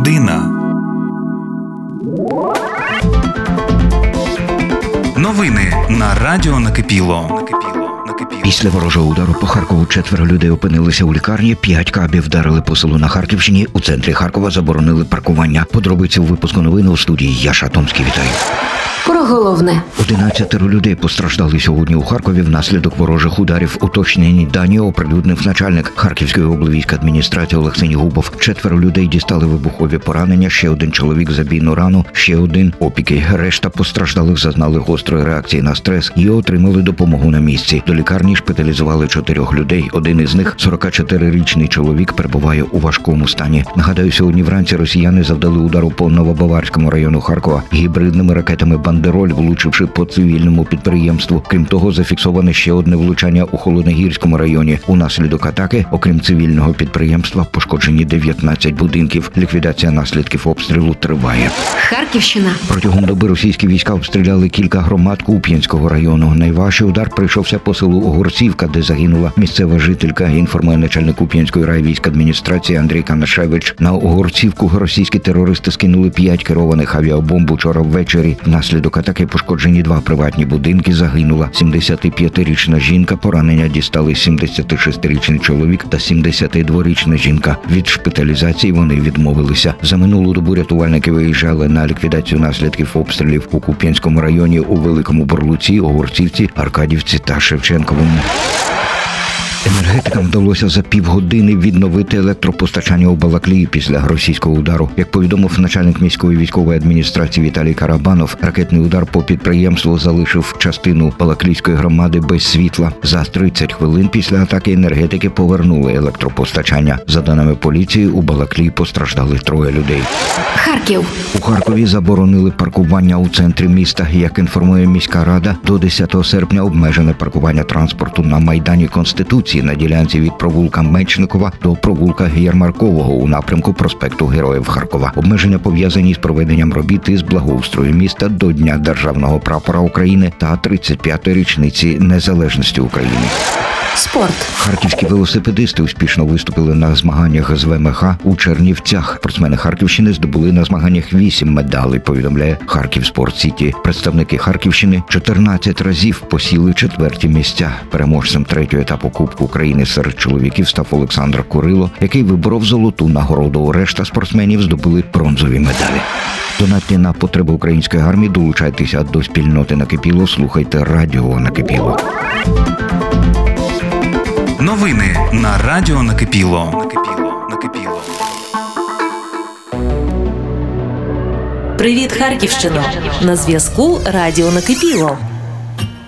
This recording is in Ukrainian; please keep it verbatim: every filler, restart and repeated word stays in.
Людина. Новини на Радіо Накипіло. Після ворожого удару по Харкову четверо людей опинилися у лікарні, п'ять кабів вдарили по селу на Харківщині. У центрі Харкова заборонили паркування. Подробиці у випуску новин у студії. Яша Томський, вітаю. Про головне. одинадцятеро людей постраждали сьогодні у Харкові внаслідок ворожих ударів. Уточнені дані оприлюднив начальник Харківської облвійської адміністрації Олег Синігубов. Четверо людей дістали вибухові поранення, ще один чоловік забійну рану, ще один опіки. Решта постраждалих зазнали гострої реакції на стрес і отримали допомогу на місці. До лікарні шпиталізували чотирьох людей. Один із них, сорокачотирирічний чоловік, перебуває у важкому стані. Нагадаю, сьогодні вранці росіяни завдали удару по Новобаварському району Харкова гібридними ракетами «Бандероль», влучивши по цивільному підприємству. Крім того, зафіксоване ще одне влучання у Холодногірському районі. Унаслідок атаки, окрім цивільного підприємства, пошкоджені дев'ятнадцять будинків. Ліквідація наслідків обстрілу триває. Харківщина. Протягом доби російські війська обстріляли кілька громад Куп'янського району. Найважчий удар прийшовся по селу Огурцівка, де загинула місцева жителька, інформує начальник Куп'янської райвійськадміністрації Андрій Канашевич. На Огурцівку російські терористи скинули п'ять керованих авіабомб учора ввечері. Внаслідок атаки пошкоджені два приватні будинки, загинула сімдесятип'ятирічна жінка, поранення дістали сімдесятишестирічний чоловік та сімдесятидворічна жінка. Від шпиталізації вони відмовилися. За минулу добу рятувальники виїжджали на ліквідацію наслідків обстрілів у Куп'янському районі, у Великому Бурлуці, Огурцівці, Аркадівці та Шевченковому. Енергетикам вдалося за півгодини відновити електропостачання у Балаклії після російського удару. Як повідомив начальник міської військової адміністрації Віталій Карабанов, ракетний удар по підприємству залишив частину Балаклійської громади без світла. За тридцять хвилин після атаки енергетики повернули електропостачання. За даними поліції, у Балаклії постраждали троє людей. Харків. У Харкові заборонили паркування у центрі міста. Як інформує міська рада, до десятого серпня обмежене паркування транспорту на Майдані Конституції на ділянці від провулка Мечникова до провулка Ярмаркового у напрямку проспекту Героїв Харкова. Обмеження пов'язані з проведенням робіт із благоустрою міста до Дня Державного прапора України та тридцять п'ятої річниці Незалежності України. Спорт. Харківські велосипедисти успішно виступили на змаганнях з ВМХ у Чернівцях. Спортсмени Харківщини здобули на змаганнях вісім медалей, повідомляє Харків Спорт Сіті. Представники Харківщини чотирнадцять разів посіли четверті місця. Переможцем третього етапу Кубку України серед чоловіків став Олександр Курило, який виборов золоту нагороду. Решта спортсменів здобули бронзові медалі. Донатьте на потреби української армії, долучайтеся до спільноти Накипіло, слухайте Радіо Накипіло. Новини на Радіо Накипіло. Накипіло. Накипіло. Привіт, Харківщино! На зв'язку Радіо Накипіло.